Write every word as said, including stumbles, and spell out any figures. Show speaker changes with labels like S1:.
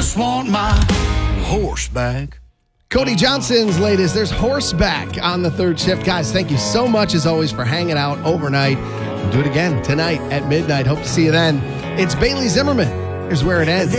S1: just want my horse back.
S2: Cody Johnson's latest. There's Horseback on the third shift. Guys, thank you so much, as always, for hanging out overnight. We'll do it again tonight at midnight. Hope to see you then. It's Bailey Zimmerman. Here's where it ends.